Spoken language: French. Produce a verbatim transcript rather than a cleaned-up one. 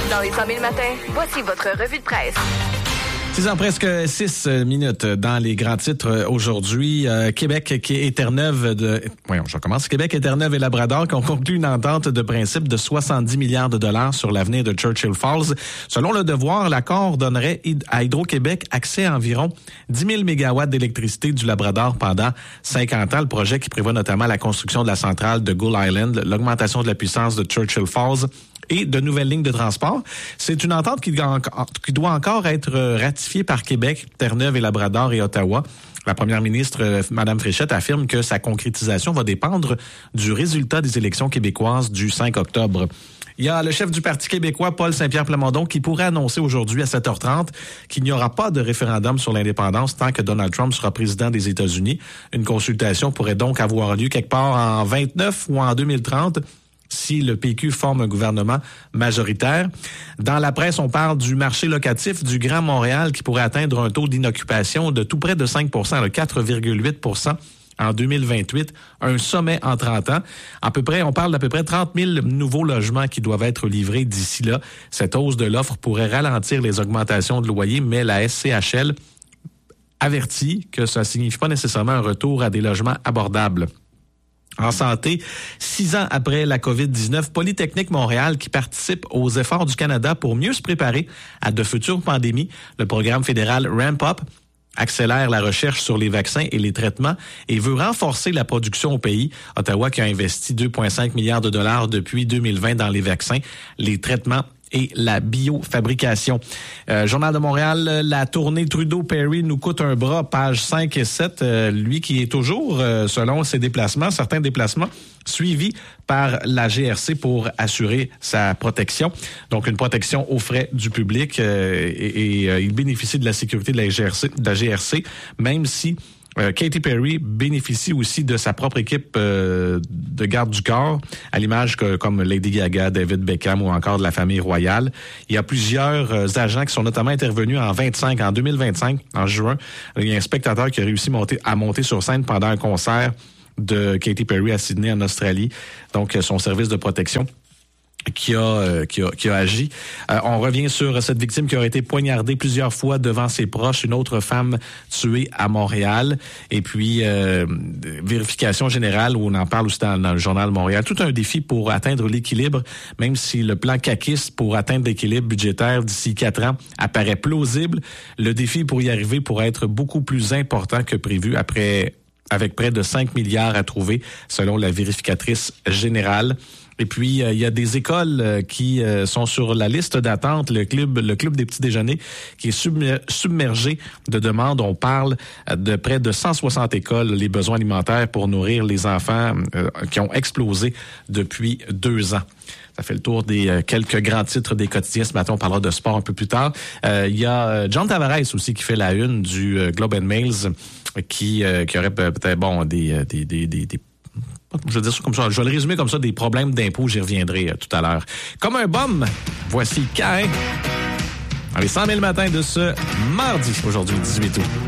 Dans les cent mille matins, voici votre revue de presse. six ans presque six minutes dans les grands titres aujourd'hui. Euh, Québec qui est Terre-Neuve de... Voyons, je recommence. Québec et Terre-Neuve et Labrador qui ont conclu une entente de principe de soixante-dix milliards de dollars sur l'avenir de Churchill Falls. Selon Le Devoir, l'accord donnerait à Hydro-Québec accès à environ dix mille mégawatts d'électricité du Labrador pendant cinquante ans. Le projet qui prévoit notamment la construction de la centrale de Gull Island, l'augmentation de la puissance de Churchill Falls et de nouvelles lignes de transport. C'est une entente qui doit encore être ratifiée par Québec, Terre-Neuve et Labrador et Ottawa. La première ministre, Mme Fréchette, affirme que sa concrétisation va dépendre du résultat des élections québécoises du cinq octobre. Il y a le chef du Parti québécois, Paul Saint-Pierre Plamondon, qui pourrait annoncer aujourd'hui à sept heures trente qu'il n'y aura pas de référendum sur l'indépendance tant que Donald Trump sera président des États-Unis. Une consultation pourrait donc avoir lieu quelque part en vingt-neuf ou en deux mille trente. Si le P Q forme un gouvernement majoritaire. Dans la presse, on parle du marché locatif du Grand Montréal qui pourrait atteindre un taux d'inoccupation de tout près de cinq pour cent, de quatre virgule huit pour cent en deux mille vingt-huit, un sommet en trente ans. À peu près, on parle d'à peu près trente mille nouveaux logements qui doivent être livrés d'ici là. Cette hausse de l'offre pourrait ralentir les augmentations de loyers, mais la S C H L avertit que ça ne signifie pas nécessairement un retour à des logements abordables. En santé, six ans après la covid dix-neuf, Polytechnique Montréal qui participe aux efforts du Canada pour mieux se préparer à de futures pandémies. Le programme fédéral Ramp Up accélère la recherche sur les vaccins et les traitements et veut renforcer la production au pays. Ottawa qui a investi deux virgule cinq milliards de dollars depuis deux mille vingt dans les vaccins, les traitements et la biofabrication. Euh, Journal de Montréal, la tournée Trudeau-Perry nous coûte un bras, page cinq et sept. Euh, lui qui est toujours, euh, selon ses déplacements, certains déplacements, suivi par la G R C pour assurer sa protection. Donc, une protection aux frais du public euh, et, et euh, il bénéficie de la sécurité de la G R C, de la G R C même si Euh, Katy Perry bénéficie aussi de sa propre équipe euh, de garde du corps, à l'image que comme Lady Gaga, David Beckham ou encore de la famille royale. Il y a plusieurs euh, agents qui sont notamment intervenus en vingt-cinq, en deux mille vingt-cinq, en juin. Il y a un spectateur qui a réussi monter, à monter sur scène pendant un concert de Katy Perry à Sydney, en Australie. Donc, son service de protection qui a, euh, qui a, qui a agi. Euh, on revient sur cette victime qui aurait été poignardée plusieurs fois devant ses proches, une autre femme tuée à Montréal. Et puis, euh, vérification générale, où on en parle aussi dans, dans le Journal de Montréal. Tout un défi pour atteindre l'équilibre, même si le plan caquiste pour atteindre l'équilibre budgétaire d'ici quatre ans apparaît plausible. Le défi pour y arriver pourrait être beaucoup plus important que prévu après, avec près de cinq milliards à trouver, selon la vérificatrice générale. Et puis, euh, il y a des écoles euh, qui euh, sont sur la liste d'attente. Le club le club des petits déjeuners qui est submer- submergé de demandes. On parle de près de cent soixante écoles, les besoins alimentaires pour nourrir les enfants euh, qui ont explosé depuis deux ans. Ça fait le tour des euh, quelques grands titres des quotidiens. Ce matin, on parlera de sport un peu plus tard. Euh, il y a euh, John Tavares aussi qui fait la une du euh, Globe and Mails qui, euh, qui aurait peut-être bon des, des, des, des, des Je vais dire ça comme ça. Je vais le résumer comme ça, des problèmes d'impôts, j'y reviendrai euh, tout à l'heure. Comme un bum, voici Cain. Dans les cent mille matins de ce mardi, aujourd'hui, dix-huit août.